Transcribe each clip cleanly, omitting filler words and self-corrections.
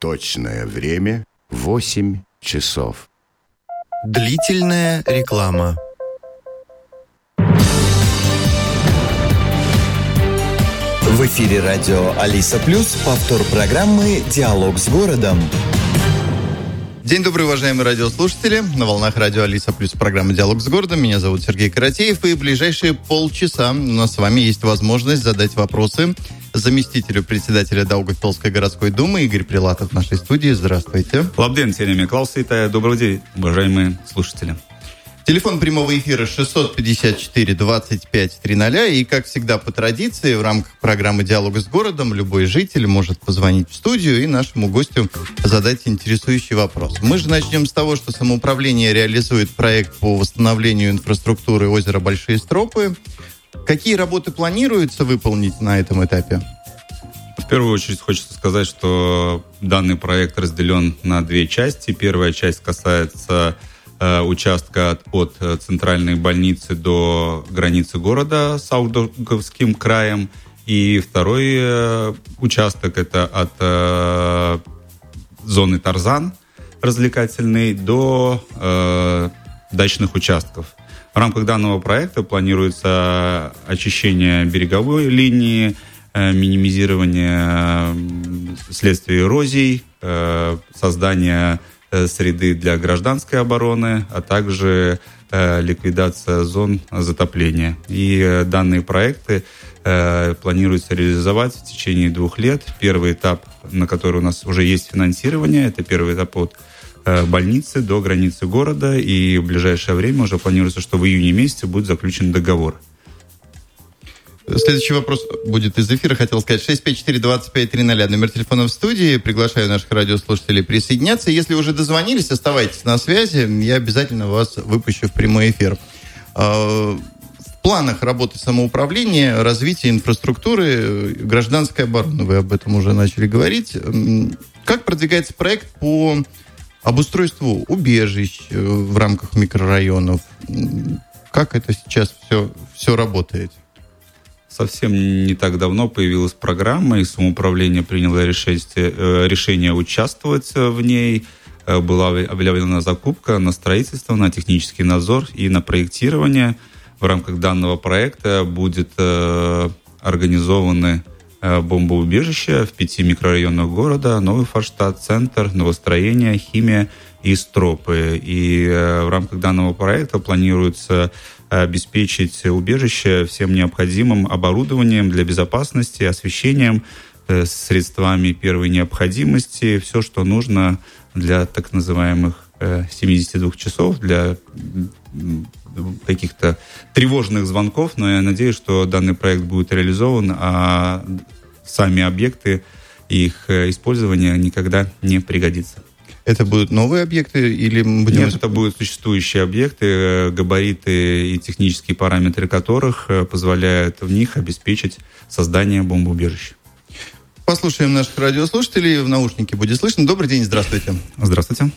Точное время 8 часов. Длительная реклама. В эфире радио Алиса Плюс, повтор программы «Диалог с городом». День добрый, уважаемые радиослушатели. На волнах радио Алиса Плюс программа «Диалог с городом». Меня зовут Сергей Каратеев. И в ближайшие полчаса у нас с вами есть возможность задать вопросы заместителю председателя Даугавпилской городской думы Игорь Прилатов в нашей студии. Здравствуйте. Лабден, Тереме Клаусита. Добрый день, уважаемые слушатели. Телефон прямого эфира 654-25-00. И, как всегда, по традиции, в рамках программы «Диалог с городом» любой житель может позвонить в студию и нашему гостю задать интересующий вопрос. Мы же начнем с того, что самоуправление реализует проект по восстановлению инфраструктуры озера Большие Стропы. Какие работы планируется выполнить на этом этапе? В первую очередь хочется сказать, что данный проект разделен на две части. Первая часть касается участка от центральной больницы до границы города с Даугавпилским краем. И второй участок – это от зоны Тарзан развлекательной до дачных участков. В рамках данного проекта планируется очищение береговой линии, минимизирование следствий эрозий, создание среды для гражданской обороны, а также ликвидация зон затопления. И данные проекты планируется реализовать в течение 2 лет. Первый этап, на который у нас уже есть финансирование, это первый этап от больницы до границы города, и в ближайшее время уже планируется, что в июне месяце будет заключен договор. Следующий вопрос будет из эфира. Хотел сказать 654-25-00, номер телефона в студии. Приглашаю наших радиослушателей присоединяться. Если уже дозвонились, оставайтесь на связи. Я обязательно вас выпущу в прямой эфир. В планах работы самоуправления, развития инфраструктуры, гражданской обороны, вы об этом уже начали говорить. Как продвигается проект по обустройству убежищ в рамках микрорайонов? Как это сейчас все работает? Совсем не так давно появилась программа, и самоуправление приняло решение участвовать в ней. Была объявлена закупка на строительство, на технический надзор и на проектирование. В рамках данного проекта будет организованы бомбоубежища в 5 микрорайонах города: Новый Форштадт, Центр, Новостроение, Химия и Стропы. И в рамках данного проекта планируется обеспечить убежище всем необходимым оборудованием для безопасности, освещением, средствами первой необходимости, все, что нужно для так называемых 72 часов, для каких-то тревожных звонков. Но я надеюсь, что данный проект будет реализован, а сами объекты и их использование никогда не пригодится. Это будут новые объекты или будем... Нет, это будут существующие объекты, габариты и технические параметры которых позволяют в них обеспечить создание бомбоубежища. Послушаем наших радиослушателей. В наушнике будет слышно. Добрый день, здравствуйте. Здравствуйте.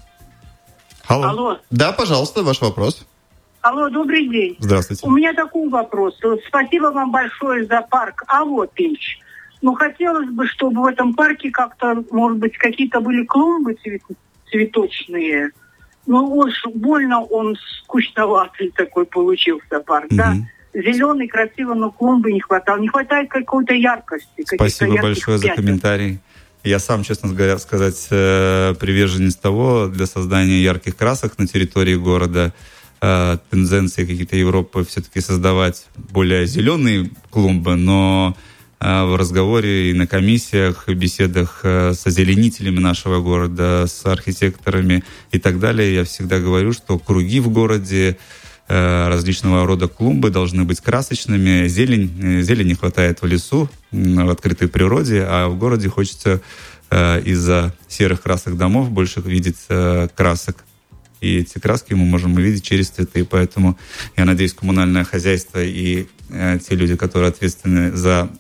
Алло. Да, пожалуйста, ваш вопрос. Алло, добрый день. Здравствуйте. У меня такой вопрос. Спасибо вам большое за парк Авопич. Но хотелось бы, чтобы в этом парке как-то, может быть, какие-то были клумбы цветочные. Но уж больно он скучноватый такой получился парк, да? Зеленый, красиво, но клумбы не хватало. Не хватает какой-то яркости. Спасибо большое за комментарий. Я сам, честно говоря, приверженец того, для создания ярких красок на территории города, тенденции какие-то Европы все-таки создавать более зеленые клумбы, но в разговоре и на комиссиях, и беседах с озеленителями нашего города, с архитекторами и так далее, я всегда говорю, что круги в городе, различного рода клумбы должны быть красочными. Зелени не хватает в лесу, в открытой природе, а в городе хочется из-за серых красок домов больше видеть красок. И эти краски мы можем увидеть через цветы. Поэтому я надеюсь, коммунальное хозяйство и те люди, которые ответственны за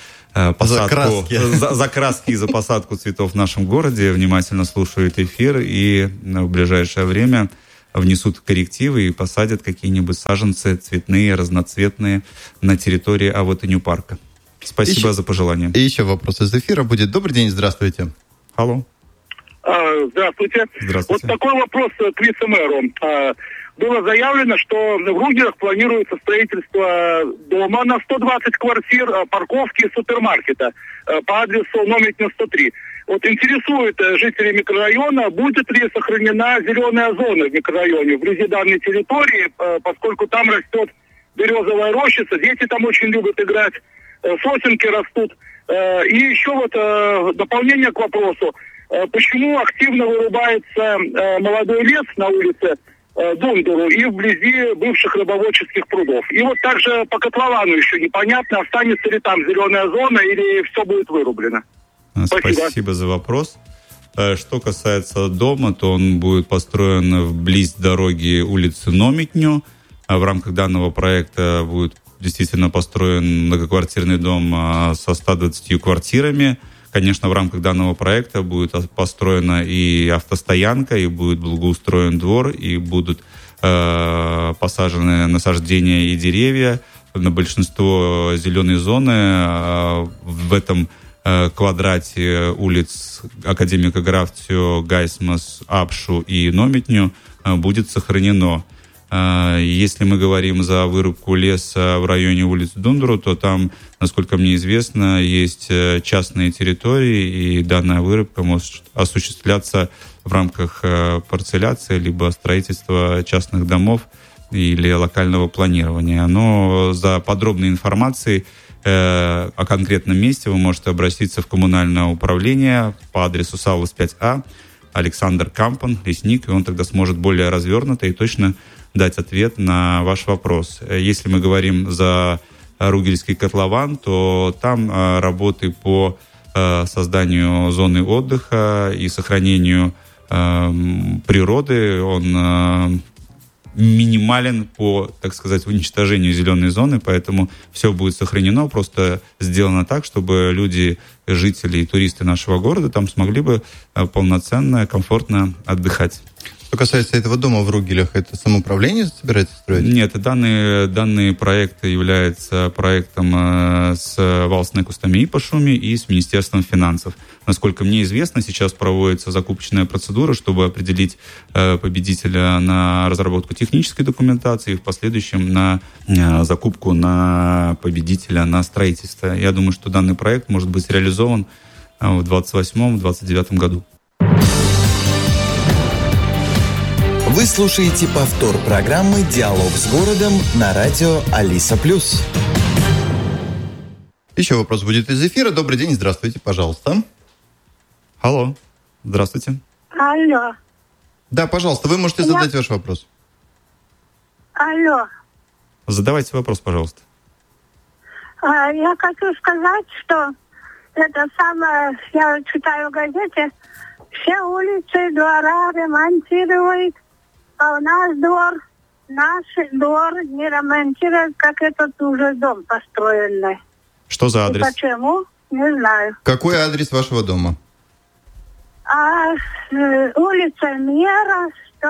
за краски и за посадку цветов в нашем городе, внимательно слушают эфир и в ближайшее время внесут коррективы и посадят какие-нибудь саженцы цветные, разноцветные на территории Авотыню парка. Спасибо за пожелание. И еще вопрос из эфира будет. Добрый день, здравствуйте. Алло. Здравствуйте. Здравствуйте. Вот такой вопрос к вице-мэру. Было заявлено, что в Ругелях планируется строительство дома на 120 квартир, парковки и супермаркета по адресу Номитня 103. Вот интересует жителей микрорайона, будет ли сохранена зеленая зона в микрорайоне вблизи данной территории, поскольку там растет березовая рощица, дети там очень любят играть, сосенки растут. И еще вот дополнение к вопросу. Почему активно вырубается молодой лес на улице Дундуру и вблизи бывших рыбоводческих прудов? И вот также по котловану еще непонятно, останется ли там зеленая зона или все будет вырублено. Спасибо за вопрос. Что касается дома, то он будет построен вблизь дороги улицы Номитню. В рамках данного проекта будет действительно построен многоквартирный дом со 120 квартирами. Конечно, в рамках данного проекта будет построена и автостоянка, и будет благоустроен двор, и будут посажены насаждения и деревья. На большинство зеленой зоны в этом квадрате улиц Академика Графтио, Гайсмас, Апшу и Номитню будет сохранено. Если мы говорим за вырубку леса в районе улицы Дундуру, то там, насколько мне известно, есть частные территории, и данная вырубка может осуществляться в рамках парцеляции, либо строительства частных домов или локального планирования. Но за подробной информацией о конкретном месте вы можете обратиться в коммунальное управление по адресу Саулас 5А, Александр Кампан, лесник, и он тогда сможет более развернуто и точно дать ответ на ваш вопрос. Если мы говорим за Ругельский котлован, то там работы по созданию зоны отдыха и сохранению природы, он минимален по, так сказать, уничтожению зеленой зоны, поэтому все будет сохранено, просто сделано так, чтобы люди, жители и туристы нашего города там смогли бы полноценно, комфортно отдыхать. Что касается этого дома в Ругелях, это самоуправление собирается строить? Нет, данный проект является проектом с Valsts nekustami īpašumi и с Министерством финансов. Насколько мне известно, сейчас проводится закупочная процедура, чтобы определить победителя на разработку технической документации и в последующем на закупку на победителя на строительство. Я думаю, что данный проект может быть реализован в 2028-2029 году. Вы слушаете повтор программы «Диалог с городом» на радио Алиса+. Еще вопрос будет из эфира. Добрый день, здравствуйте, пожалуйста. Алло, здравствуйте. Алло. Да, пожалуйста, вы можете задать ваш вопрос. Алло. Задавайте вопрос, пожалуйста. Я хочу сказать, что это самое, я читаю в газете, все улицы, двора ремонтируют, а у нас наш двор не ремонтирует, как этот уже дом построенный. Что за адрес? И почему? Не знаю. Какой адрес вашего дома? Улица Мира,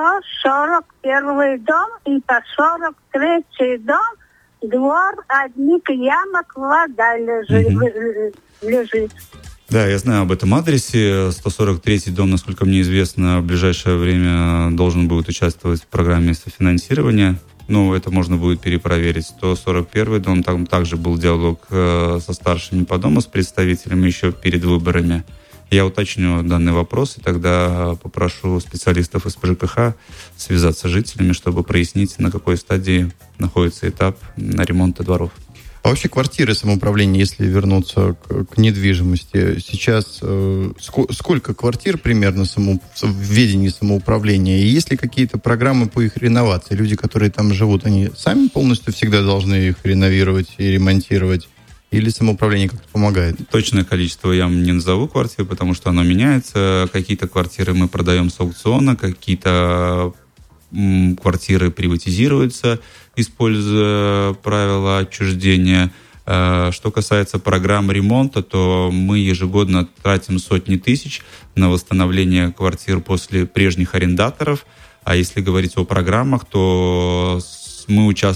141 дом и по 43 дом, двор, одних ямок, вода лежит. Да, я знаю об этом адресе. 143-й дом, насколько мне известно, в ближайшее время должен будет участвовать в программе софинансирования. Ну, это можно будет перепроверить. 141-й дом, там также был диалог со старшими по дому, с представителями еще перед выборами. Я уточню данный вопрос, и тогда попрошу специалистов из ЖКХ связаться с жителями, чтобы прояснить, на какой стадии находится этап ремонта дворов. А вообще квартиры самоуправления, если вернуться к недвижимости, сейчас сколько квартир примерно в ведении самоуправления? И есть ли какие-то программы по их реновации? Люди, которые там живут, они сами полностью всегда должны их реновировать и ремонтировать? Или самоуправление как-то помогает? Точное количество я не назову квартир, потому что оно меняется. Какие-то квартиры мы продаем с аукциона, какие-то квартиры приватизируются, используя правила отчуждения. Что касается программ ремонта, то мы ежегодно тратим сотни тысяч на восстановление квартир после прежних арендаторов. А если говорить о программах, то мы участвуем